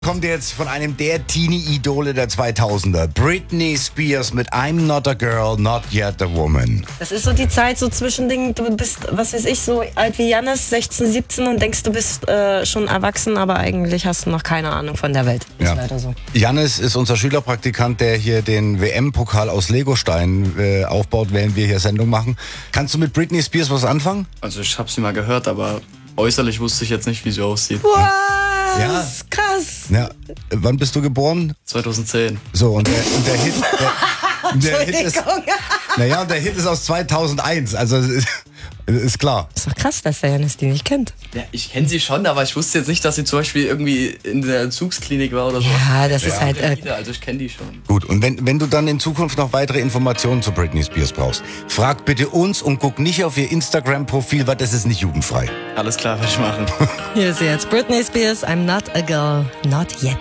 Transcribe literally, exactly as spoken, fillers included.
Kommt jetzt von einem der Teenie-Idole der zweitausender. Britney Spears mit I'm not a girl, not yet a woman. Das ist so die Zeit, so zwischending, du bist, was weiß ich, so alt wie Jannis, sechzehn, siebzehn und denkst, du bist äh, schon erwachsen, aber eigentlich hast du noch keine Ahnung von der Welt. Ist Ja. leider so. Jannis ist unser Schülerpraktikant, der hier den W M-Pokal aus Legosteinen äh, aufbaut, während wir hier Sendung machen. Kannst du mit Britney Spears was anfangen? Also ich habe sie mal gehört, aber äußerlich wusste ich jetzt nicht, wie sie aussieht. Was? Ja. Krass. Ja. Wann bist du geboren? zweitausendzehn. So, und der, und der Hit... Der, der Hit ist, Entschuldigung. naja, und der Hit ist aus zweitausendeins, also ist, ist klar. Ist doch krass, dass der Jannis die nicht kennt. Ja, ich kenne sie schon, aber ich wusste jetzt nicht, dass sie zum Beispiel irgendwie in der Entzugsklinik war oder so. Ja, das ist halt... Äh, Also ich kenne die schon. Gut, und wenn, wenn du dann in Zukunft noch weitere Informationen zu Britney Spears brauchst, frag bitte uns und guck nicht auf ihr Instagram-Profil, weil das ist nicht jugendfrei. Alles klar, werde ich machen. hier ist sie jetzt Britney Spears, I'm not a girl, not yet.